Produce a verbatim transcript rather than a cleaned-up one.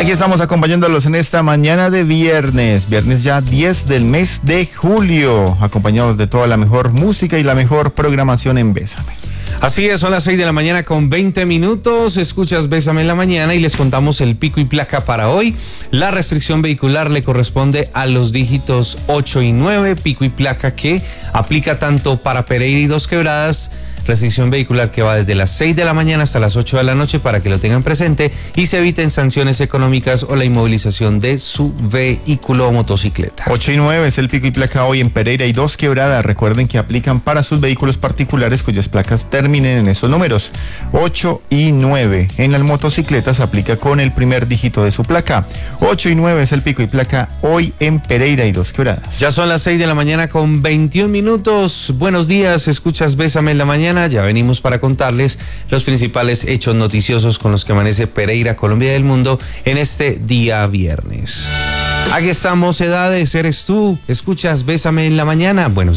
Aquí estamos acompañándolos en esta mañana de viernes, viernes ya diez del mes de julio, acompañados de toda la mejor música y la mejor programación en Bésame. Así es, son las seis de la mañana con veinte minutos, escuchas Bésame en la mañana y les contamos el pico y placa para hoy. La restricción vehicular le corresponde a los dígitos ocho y nueve, pico y placa que aplica tanto para Pereira y Dos Quebradas. Restricción vehicular que va desde las seis de la mañana hasta las ocho de la noche para que lo tengan presente y se eviten sanciones económicas o la inmovilización de su vehículo o motocicleta. ocho y nueve es el pico y placa hoy en Pereira y Dos Quebradas. Recuerden que aplican para sus vehículos particulares cuyas placas terminen en esos números. ocho y nueve. En las motocicletas aplica con el primer dígito de su placa. ocho y nueve es el pico y placa hoy en Pereira y Dos Quebradas. Ya son las seis de la mañana con veintiún minutos. Buenos días, escuchas Bésame en la mañana. Ya venimos para contarles los principales hechos noticiosos con los que amanece Pereira, Colombia y el mundo en este día viernes. Aquí estamos, edades, eres tú. Escuchas Bésame en la mañana. Buenos